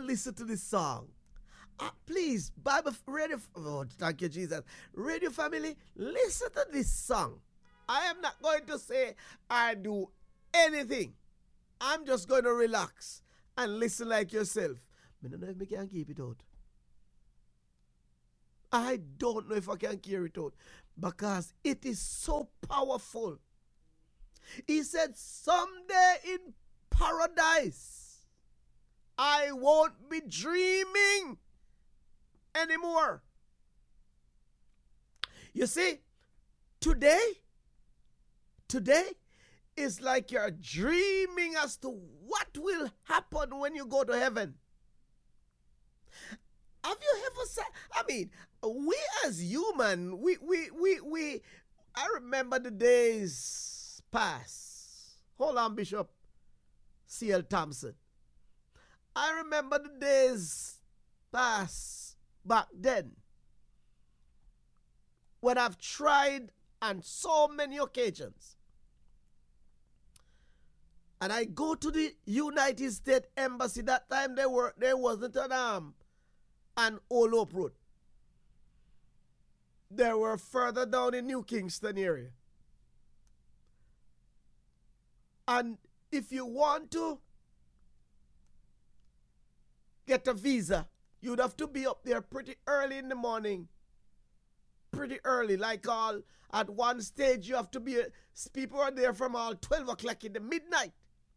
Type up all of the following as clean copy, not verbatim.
and listen to this song. Please, Bible radio. Oh, thank you, Jesus. Radio family, listen to this song. I am not going to say I do anything. I'm just going to relax and listen like yourself. I don't know if I can keep it out. I don't know if I can carry it out because it is so powerful. He said, someday in paradise, I won't be dreaming anymore. You see, today is like you're dreaming as to what will happen when you go to heaven. Have you ever said, I mean, we as human, I remember the days past. Hold on, Bishop C.L. Thompson. I remember the days past back then when I've tried on so many occasions. And I go to the United States Embassy. That time there wasn't an Old Hope Road. They were further down in New Kingston area. And if you want to get a visa, you'd have to be up there pretty early in the morning. Pretty early. Like at one stage you have to be, people are there from all 12 o'clock in the midnight.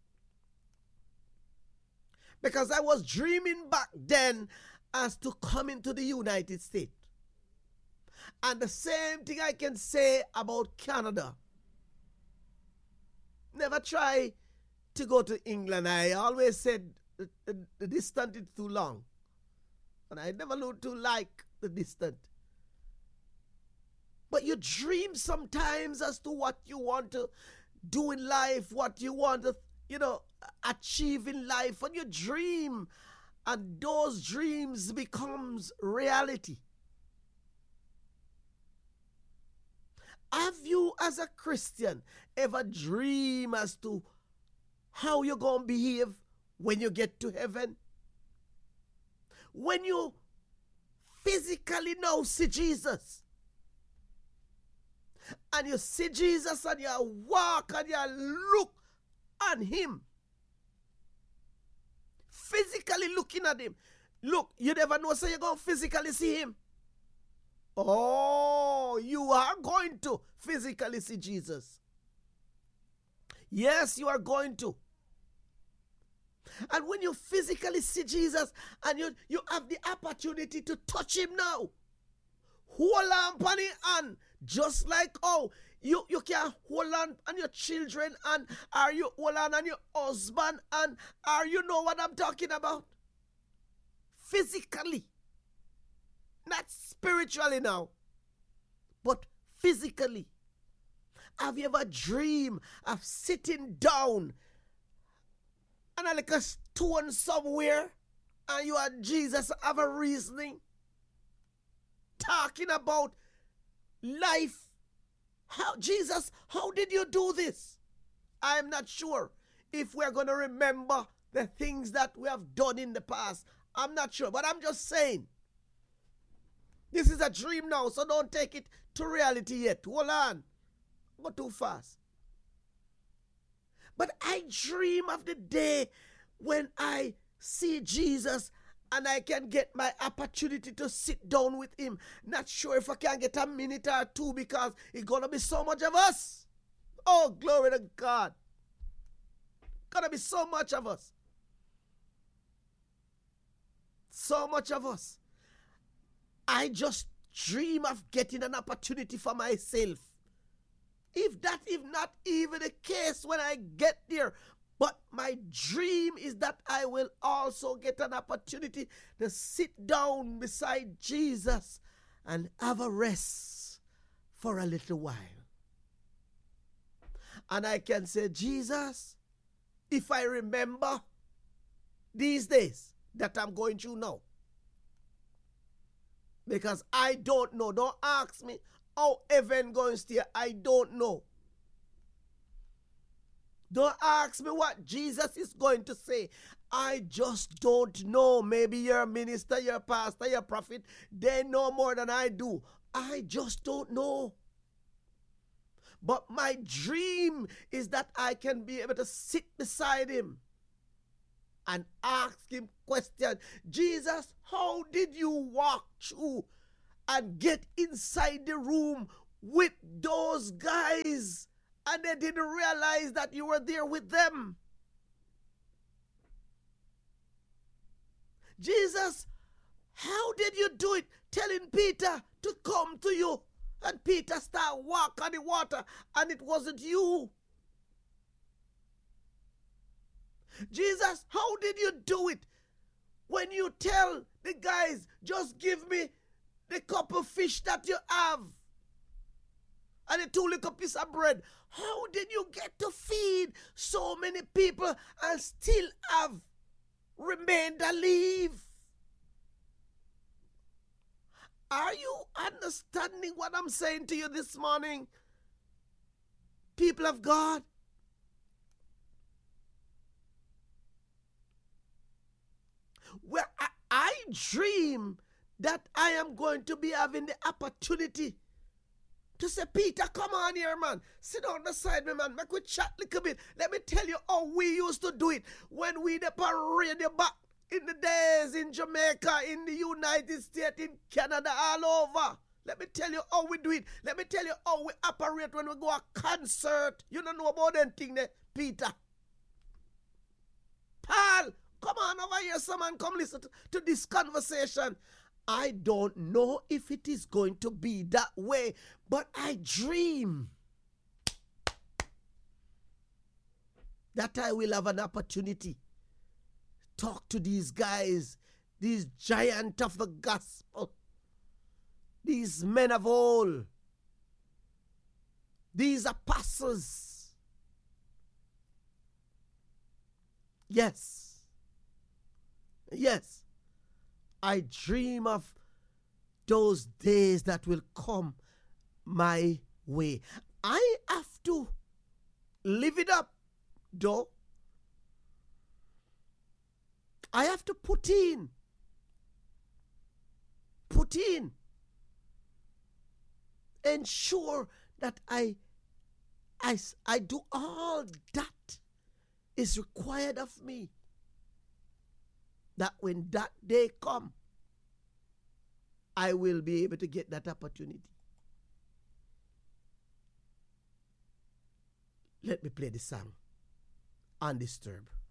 Because I was dreaming back then as to come into the United States. And the same thing I can say about Canada. Never try to go to England. I always said the distance is too long. And I never learned to like the distance. But you dream sometimes as to what you want to do in life, what you want to, achieve in life. When you dream, and those dreams becomes reality. Have you, as a Christian, ever dream as to how you're going to behave when you get to heaven? When you physically now see Jesus, and you see Jesus and you walk and you look on him, physically looking at him. Look, you never know, so you're going to physically see him. Oh, you are going to physically see Jesus. Yes, you are going to. And when you physically see Jesus and you have the opportunity to touch him now, hold on his hand, just like you can hold on your children, and are you hold on your husband, and are you know what I'm talking about? Physically. Not spiritually now, but physically. Have you ever dreamed of sitting down and like a stone somewhere, and you and Jesus have a reasoning, talking about life? Jesus, how did you do this? I'm not sure if we're going to remember the things that we have done in the past. I'm not sure, but I'm just saying. This is a dream now, so don't take it to reality yet. Hold on. Go too fast. But I dream of the day when I see Jesus and I can get my opportunity to sit down with him. Not sure if I can get a minute or two because it's going to be so much of us. Oh, glory to God. Going to be so much of us. So much of us. I just dream of getting an opportunity for myself. If not even the case when I get there. But my dream is that I will also get an opportunity to sit down beside Jesus and have a rest for a little while. And I can say, Jesus, if I remember these days that I'm going through now, because I don't know. Don't ask me how heaven going to stay. I don't know. Don't ask me what Jesus is going to say. I just don't know. Maybe you're a minister, you're a pastor, you're a prophet. They know more than I do. I just don't know. But my dream is that I can be able to sit beside him and ask him questions. Jesus, how did you walk through and get inside the room with those guys and they didn't realize that you were there with them? Jesus, how did you do it? Telling Peter to come to you, and Peter started walk on the water, and it wasn't you. Jesus, how did you do it? When you tell the guys, just give me the couple fish that you have and the 2 little pieces of bread. How did you get to feed so many people and still have remained alive? Are you understanding what I'm saying to you this morning? People of God. Where I dream that I am going to be having the opportunity to say, Peter, come on here, man. Sit down beside me, man. Make we chat a little bit. Let me tell you how we used to do it when we the radio back in the days in Jamaica, in the United States, in Canada, all over. Let me tell you how we do it. Let me tell you how we operate when we go a concert. You don't know about them thing there, Peter. Paul, come on over here, someone. Come listen to this conversation. I don't know if it is going to be that way, but I dream that I will have an opportunity to talk to these guys, these giants of the gospel, these men of old, these apostles. Yes. Yes. I dream of those days that will come my way. I have to live it up, though. I have to put in. Ensure that I do all that is required of me. That when that day come, I will be able to get that opportunity. Let me play the song, Undisturbed.